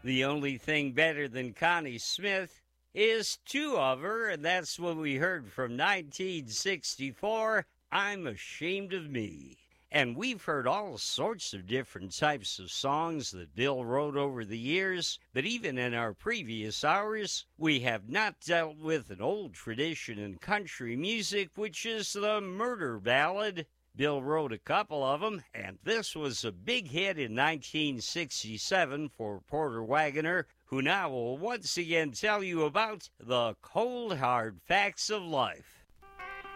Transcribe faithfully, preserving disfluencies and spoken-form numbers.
The only thing better than Connie Smith is two of her, and that's what we heard from nineteen sixty-four, I'm Ashamed of Me. And we've heard all sorts of different types of songs that Bill wrote over the years, but even in our previous hours, we have not dealt with an old tradition in country music, which is the murder ballad. Bill wrote a couple of them, and this was a big hit in nineteen sixty-seven for Porter Wagoner, who now will once again tell you about the cold hard facts of life.